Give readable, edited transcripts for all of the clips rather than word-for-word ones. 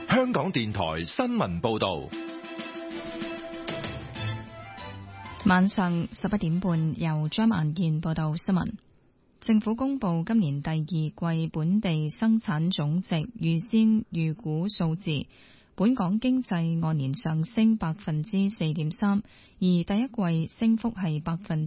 香港電台新聞報道。 晚上11點半，由張萬燕報道新聞。政府公布今年第二季本地生產總值預先預估數字，本港經濟按年上升 4.3%， 而第一季升幅係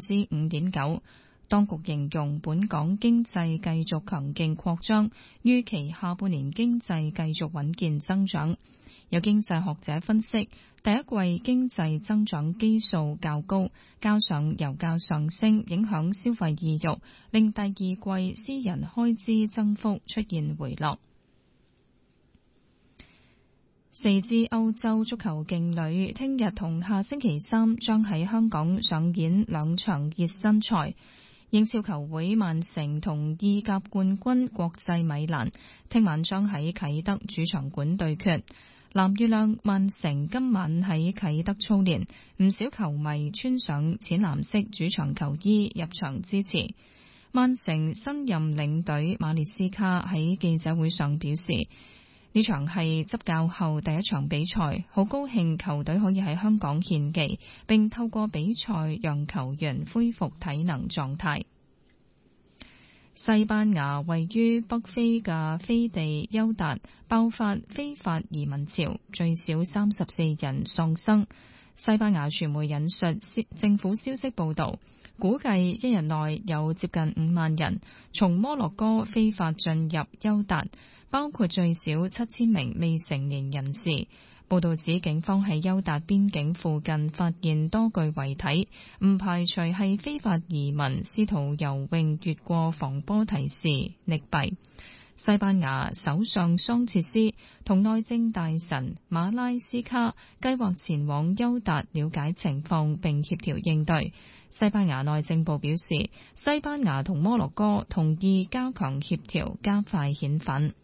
5.9%。當局形容本港經濟繼續強勁擴張，預期下半年經濟繼續穩健增長。有經濟學者分析，第一季經濟增長基數較高，加上油價上升影響消費意欲，令第二季私人開支增幅出現回落。4支歐洲足球勁旅聽日同下星期三將喺香港上演兩場熱身賽。英超球會曼城同意甲冠軍國際米蘭聽晚將喺啟德主場館對決。藍月亮曼城今晚喺啟德操練，唔少球迷穿上淺藍色主場球衣入場支持。曼城新任領隊馬列斯卡喺記者會上表示，呢場係執教後第一場比賽，好高興球隊可以喺香港獻技，並透過比賽讓球員恢復體能狀態。西班牙位於北非嘅飛地休達爆發非法移民潮，最少34人喪生。西班牙傳媒引述政府消息報道，估計一日內有接近5萬人從摩洛哥非法進入休達，包括最少7000名未成年人士。報道指警方喺休達邊境附近發現多具遺體，唔排除係非法移民試圖游泳越過防波堤時溺斃。西班牙首相桑切斯同內政大臣馬拉斯卡計劃前往休達了解情況並協調應對。西班牙內政部表示，西班牙同摩洛哥同意加強協調，加快遣返。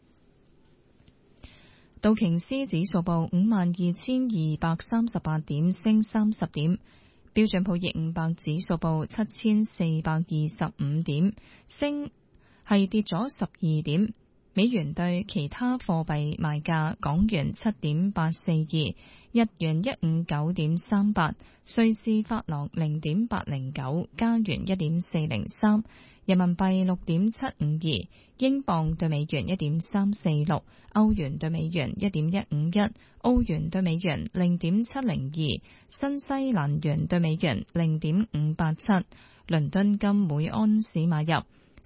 道瓊斯指數報52,238點，升30點；標準普爾500指數報7,425點，跌咗12點。美元對其他貨幣賣價：港元7.842，日元159.38，瑞士法郎0.809，加元1.403。人民幣6.752，英鎊對美元1.346，歐元對美元1.151，澳元對美元0.702，新西蘭元對美元0.587。倫敦金每安士買入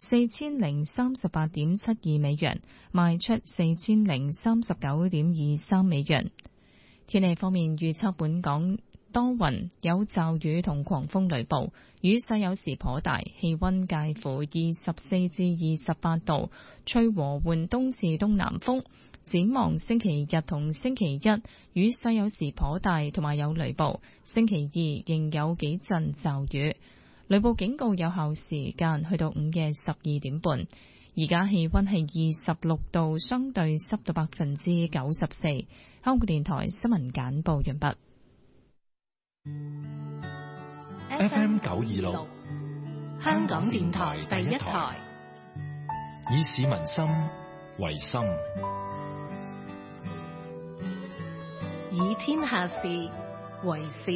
4038.72美元，賣出4039.23美元。天氣方面預測本港多雲，有驟雨同狂風雷暴，雨勢有時頗大，氣溫介乎24至28度，吹和緩東至東南風。展望星期日同星期一，雨勢有時頗大，同埋有雷暴。星期二仍有幾陣驟雨，雷暴警告有效時間去到午夜12點半。而家氣溫係26度，相對濕度94%。香港電台新聞簡報完畢。 FM 926， 香港電台第一台， 以市民心為心， 以天下事為事。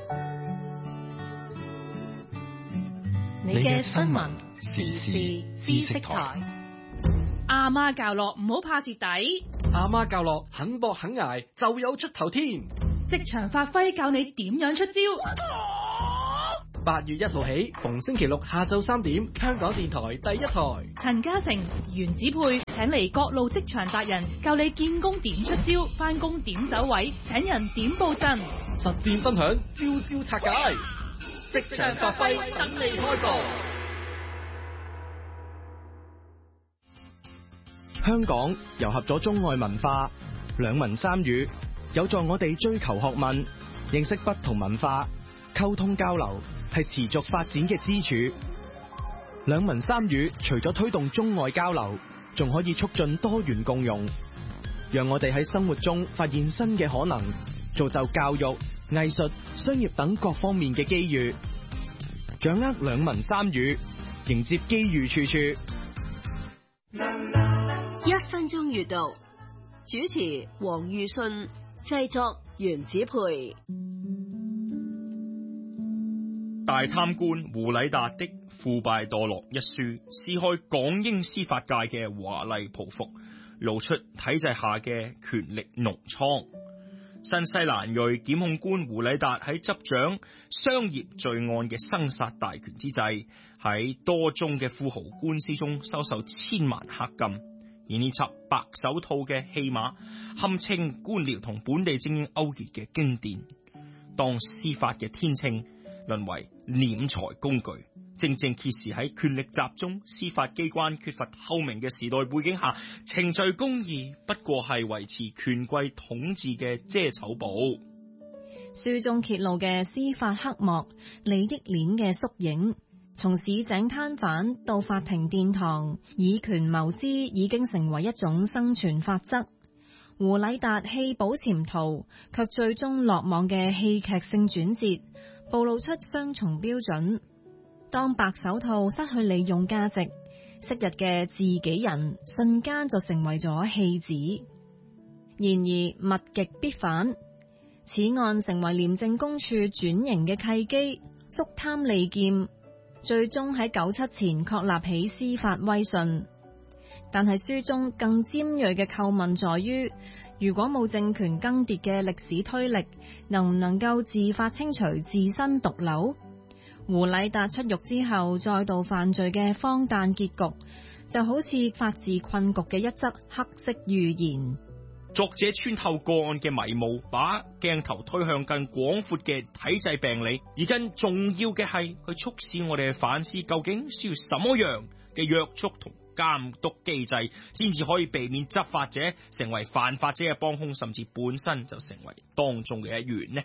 你嘅新聞時事知識台。 阿媽教落唔好怕蝕底， 阿媽教落肯搏肯捱就有出頭天。 職場發揮教你點樣出招。 8月1號起，逢星期六下晝3點，香港電台第一台。 陳嘉誠、袁子佩請嚟各路職場達人，教你見工點出招，返工點走位，請人點布陣， 實戰分享，招招拆解，職場發揮等你開播。 香港糅合咗中外文化，兩文三語，有助我哋追求學問，認識不同文化，溝通交流係持續發展嘅支柱。兩文三語除咗推動中外交流，仲可以促進多元共融，讓我哋喺生活中發現新嘅可能，造就教育、藝術、商業等各方面嘅機遇。掌握兩文三語，迎接機遇處處。 1分鐘閱讀， 主持黃裕信，製作袁子培。 大貪官胡禮達的腐敗墮落一書，撕開港英司法界嘅華麗袍服，露出體制下嘅權力膿瘡。新西蘭裔檢控官胡禮達喺執掌商業罪案嘅生殺大權之際，喺多宗嘅富豪官司中收受千萬黑金，而呢輯白手套嘅戲碼，堪稱官僚同本地精英勾結嘅經典。當司法嘅天秤淪為斂財工具，正正揭示喺權力集中、司法機關缺乏透明嘅時代背景下，程序公義不過係維持權貴統治嘅遮醜布。 書中揭露嘅司法黑幕、利益鏈嘅縮影，從市井攤販到法庭殿堂，以權謀私已經成為一種生存法則。胡禮達棄保潛逃，卻最終落網嘅戲劇性轉折，暴露出雙重標準。當白手套失去利用價值，昔日嘅自己人瞬間就成為咗棄子。然而物極必反，此案成為廉政公署轉型嘅契機，肅貪利劍，最終喺97前確立起司法威信。但係書中更尖銳嘅叩問在於，如果冇政權更迭嘅歷史推力，能唔能夠自發清除自身毒瘤？胡禮達出獄之後再度犯罪嘅荒誕結局，就好似法治困局嘅一則黑色預言。 作者穿透個案嘅迷霧，把鏡頭推向更廣闊嘅體制病理，而更重要嘅係佢促使我哋反思，究竟需要什麼樣嘅約束同監督機制，先至可以避免執法者成為犯法者嘅幫兇，甚至本身就成為當中嘅一員呢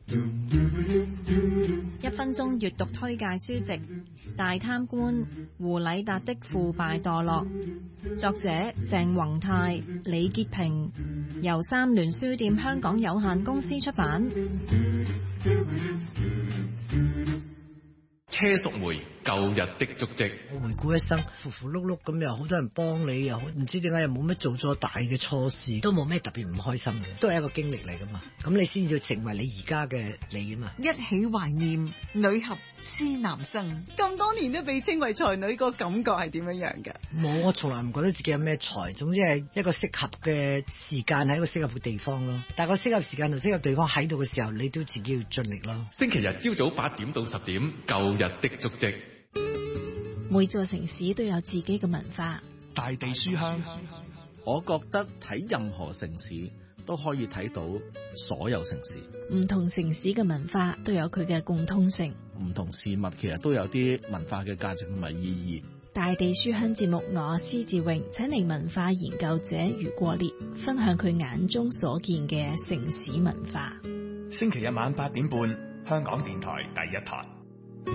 ？1分鐘閱讀推介書籍《大貪官胡禮達的腐敗墮落》，作者鄭宏泰、李潔平，由三聯書店香港有限公司出版。 車淑梅舊日的足跡。 我回顧一生，糊糊碌碌咁，又好多人幫你，又唔知點解又冇咩做咗大嘅錯事，都冇咩特別唔開心嘅，都係一個經歷嚟噶嘛。咁你先至成為你而家嘅你啊嘛。 一起懷念女俠施南生，咁多年都被稱為才女，個感覺係點樣樣嘅？ 冇，我從來唔覺得自己有咩才，總之係一個適合嘅時間喺一個適合嘅地方咯。但係個適合時間同適合地方喺度嘅時候，你都自己要盡力咯。 星期日朝早8點到10點，舊日的足跡。 每座城市都有自己嘅文化。 大地書香， 我覺得睇任何城市都可以睇到所有城市。 唔同城市嘅文化都有佢嘅共通性。 唔同事物其實都有啲文化嘅價值同埋意義。 大地書香節目，我施志榮請嚟文化研究者余國烈分享佢眼中所見嘅城市文化。 星期日晚8點半，香港電台第一台。